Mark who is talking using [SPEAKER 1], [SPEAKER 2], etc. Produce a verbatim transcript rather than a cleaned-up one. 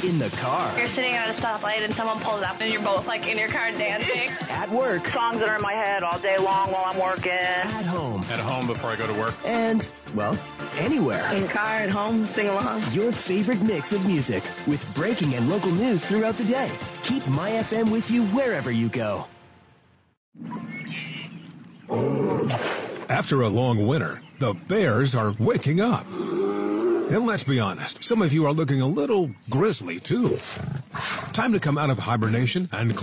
[SPEAKER 1] In the car.
[SPEAKER 2] You're sitting at a stoplight and someone pulls up and you're both like in your car dancing.
[SPEAKER 1] At work.
[SPEAKER 3] Songs that are in my head all day long while I'm working.
[SPEAKER 1] At home.
[SPEAKER 4] At home before I go to work.
[SPEAKER 1] And, well, anywhere.
[SPEAKER 2] In the car, at home, sing along.
[SPEAKER 1] Your favorite mix of music with breaking and local news throughout the day. Keep My F M with you wherever you go.
[SPEAKER 5] After a long winter, the bears are waking up. And let's be honest, some of you are looking a little grisly, too. Time to come out of hibernation and